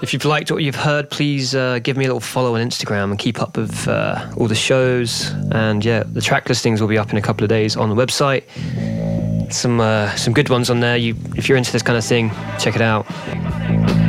if you've liked what you've heard, please give me a little follow on Instagram and keep up with all the shows. And yeah, the track listings will be up in a couple of days on the website. Some good ones on there. If you're into this kind of thing, check it out.